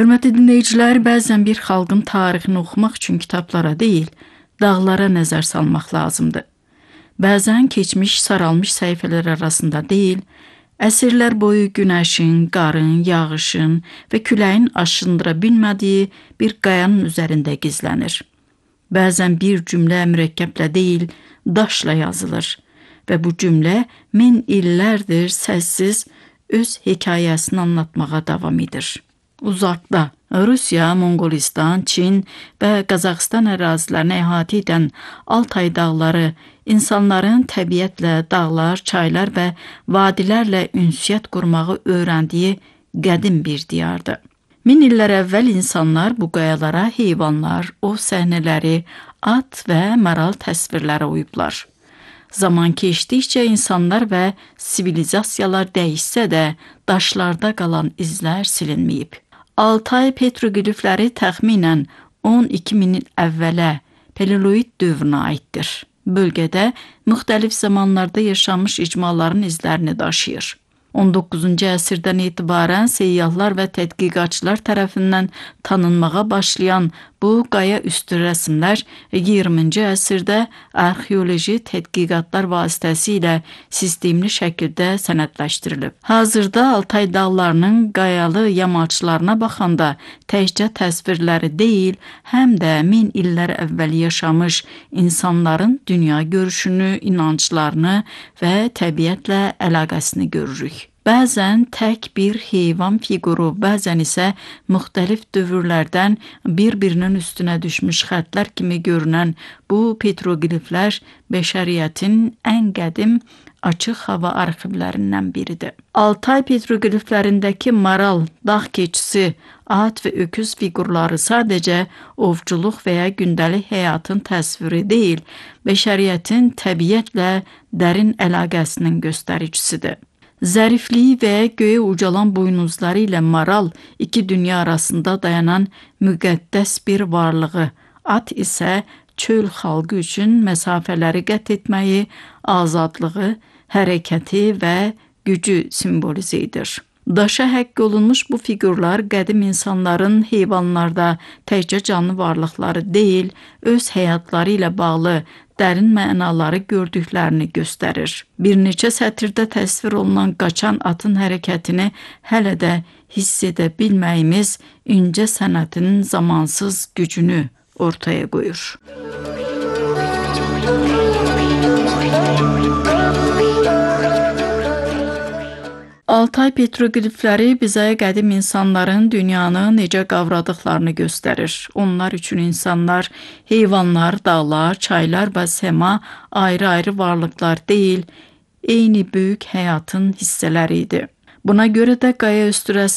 Hörmətli dinləyicilər, bəzən bir xalqın tarixini oxumaq üçün kitablara deyil, dağlara nəzər salmaq lazımdır. Bəzən keçmiş saralmış səhifələr arasında deyil, əsrlər boyu günəşin, qarın, yağışın və küləyin aşındıra bilmədiyi bir qayanın üzərində gizlənir. Bəzən bir cümlə mürəkkəblə deyil, daşla yazılır və bu cümlə min illərdir səssiz öz hekayəsini anlatmağa davam edir. Uzaqda Rusiya, Monqolistan, Çin və Qazaxıstan ərazilərini əhatə edən Altay dağları insanların təbiətlə, dağlar, çaylar və vadilərlə ünsiyyət qurmağı öyrəndiyi qədim bir diyardır. Min illər əvvəl insanlar bu qayalara heyvanlar, ov səhnələri, at və maral təsvirləri uyublar. Zaman keçdikcə insanlar və sivilizasiyalar dəyişsə də, daşlarda qalan izlər silinməyib. Altay petroqlifləri təxminən 12 min il əvvələ Paleolit dövrünə aiddir. Bölgədə müxtəlif zamanlarda yaşanmış icmaların izlərini daşıyır. 19-cu əsrdən etibarən səyyahlar və tədqiqatçılar tərəfindən tanınmağa başlayan bu qaya üstü rəsmlər 20-ci əsrdə arxeoloji tədqiqatlar vasitəsilə sistemli şəkildə sənədləşdirilib. Hazırda Altay dağlarının qayalı yamaçlarına baxanda təkcə təsvirləri deyil, həm də min illər əvvəl yaşamış insanların dünya görüşünü, inanclarını və təbiətlə əlaqəsini görürük. Bəzən tək bir heyvan fiquru, bəzən isə müxtəlif dövrlərdən bir-birinin üstünə düşmüş xətlər kimi görünən bu petroqliflər bəşəriyyətin ən qədim açıq hava arxivlərindən biridir. Altay petroqliflərindəki maral, dağ keçisi, at və öküz fiqurları sadəcə ovçuluq və ya gündəlik həyatın təsviri deyil, bəşəriyyətin təbiətlə dərin əlaqəsinin göstəricisidir. Zərifliyi və göyə ucalan buynuzları ilə maral iki dünya arasında dayanan müqəddəs bir varlığı, at isə çöl xalqı üçün məsafələri qət etməyi, azadlığı, hərəkəti və gücü simvolizə edir. Daşa həkk olunmuş bu fiqurlar qədim insanların heyvanlarda təkcə canlı varlıqları deyil, öz həyatları ilə bağlı dərin mənaları gördüklərini göstərir. Bir neçə sətirdə təsvir olunan qaçan atın hərəkətini hələ də hiss edə bilməyimiz incə sənətin zamansız gücünü ortaya qoyur. Altay petroqlifləri bizə qədim insanların dünyanı necə qavradıqlarını göstərir. Onlar üçün insanlar, heyvanlar, dağlar, çaylar və səma ayrı-ayrı varlıqlar deyil, eyni böyük həyatın hissələri idi. Buna görə də qaya üstü